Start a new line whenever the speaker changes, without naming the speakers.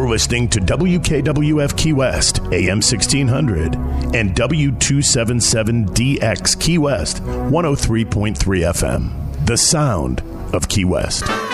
listening to WKWF Key West, AM 1600, and W277DX Key West, 103.3 FM. The sound of Key West.